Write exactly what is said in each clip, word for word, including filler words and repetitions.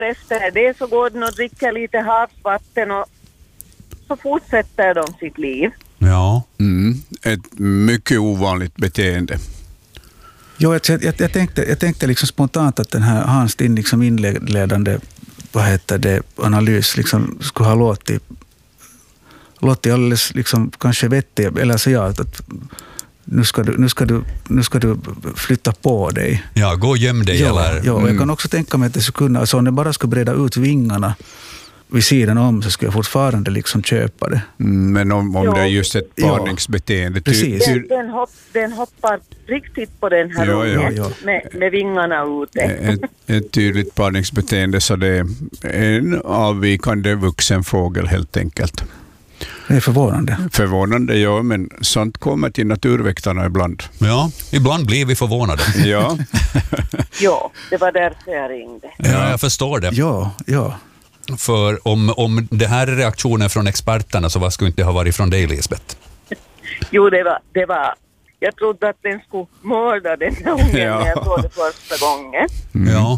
efter det så går de och dricker lite havsvatten och så fortsätter de sitt liv. Ja. Mm. Ett mycket ovanligt beteende. Jo, jag, jag, jag, tänkte, jag tänkte liksom spontant att den här Hans din liksom inledande vad heter det, analys liksom skulle ha låtit, låtit alldeles liksom, kanske vettig, eller så jag att nu ska, du, nu, ska du, nu ska du flytta på dig. Ja, gå och göm dig. Ja, eller? ja, Mm. jag kan också tänka mig att det skulle kunna, alltså om det bara skulle breda ut vingarna vid sidan om så skulle jag fortfarande liksom köpa det. Mm, men om, om Ja. det är just ett parningsbeteende. Ja, precis. Den, den, hopp, den hoppar riktigt på den här Ja, ja, ungen ja. Med, med vingarna ute. Ett, ett tydligt parningsbeteende, så det är en avvikande vuxen fågel helt enkelt. Det är förvånande. Förvånande, ja, men sånt kommer till naturväktarna ibland. Ja, ibland blir vi förvånade. Ja. Ja, det var därför jag ringde. Ja, jag förstår det. Ja, ja. För om, om det här är reaktionen från experterna, så vad skulle inte ha varit från dig, Lisbeth? Jo, det var, det var... Jag trodde att den skulle mörda den här ungen Ja. när jag såg det första gången. Mm. Ja.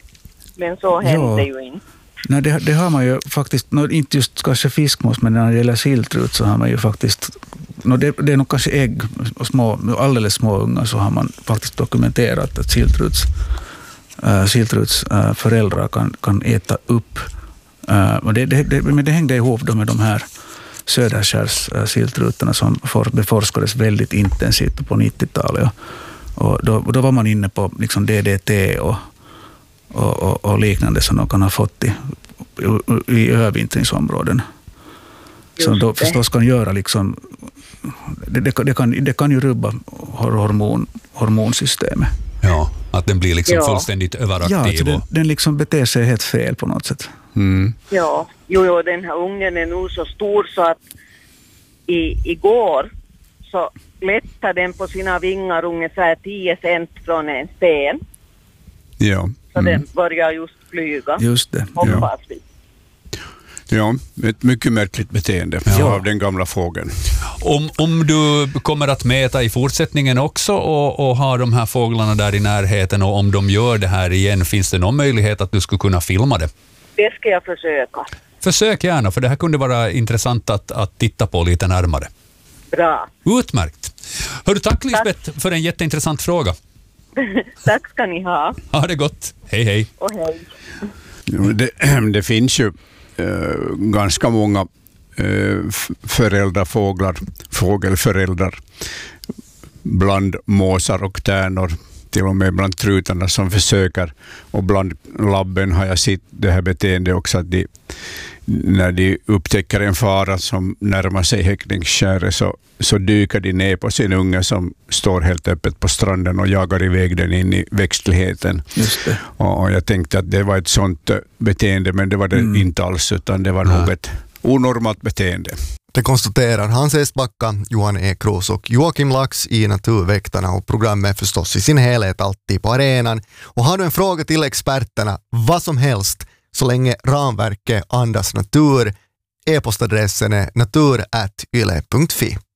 Men så hände Ja. ju inte. Nej, det, det har man ju faktiskt, no, inte just kanske fiskmås, men när det gäller siltrut så har man ju faktiskt, no, det, det är nog kanske ägg och små, alldeles små ungar, så har man faktiskt dokumenterat att siltruts, äh, siltruts äh, föräldrar kan, kan äta upp. Äh, och det, det, det, men det hängde ihop då med de här söderskärs äh, siltrutarna som for, beforskades väldigt intensivt på nittiotalet. Och, och då, då var man inne på liksom D D T och Och, och, och liknande som de kan ha fått i, i, i övervintringsområden. Så då förstås kan göra liksom, det, det, det, kan, det kan ju rubba hormon, hormonsystemet. Ja, att den blir liksom Ja. fullständigt överaktiv. Ja, alltså den, och, den liksom beter sig helt fel på något sätt. Mm. Ja, jo, jo, den här ungen är nog så stor så att i, igår så lättade den på sina vingar ungefär tio cent från en sten. Ja. Så Mm. den börjar just flyga. Just det. Hoppas vi. Ja, ett mycket märkligt beteende Ja. av den gamla fågeln. om, om du kommer att mäta i fortsättningen också och, och ha de här fåglarna där i närheten, och om de gör det här igen, finns det någon möjlighet att du skulle kunna filma det? Det ska jag försöka. Försök gärna, för det här kunde vara intressant att, att titta på lite närmare. Bra. Utmärkt. Hörru, tack Lisbeth för en jätteintressant fråga. Tack ska ni ha. Ha det gott. Hej hej. Och hej. Det, det finns ju äh, ganska många äh, föräldrafåglar, fågelföräldrar bland måsar och tärnor, till och med bland trutarna som försöker, och bland labben har jag sett det här beteendet också, att de, när de upptäcker en fara som närmar sig häckningsskäret, så, så dyker de ner på sin unge som står helt öppet på stranden och jagar iväg den in i växtligheten. Just det. Och, och jag tänkte att det var ett sånt beteende, men det var det Mm. inte alls, utan det var nog ett onormalt beteende. Det konstaterar Hans Estbacka, Johan Ekros och Joakim Lax i Naturväktarna, och programmet förstås i sin helhet alltid på arenan. Och har du en fråga till experterna, vad som helst, så länge ramverket andas natur, e-postadressen är natur at yle punkt fi.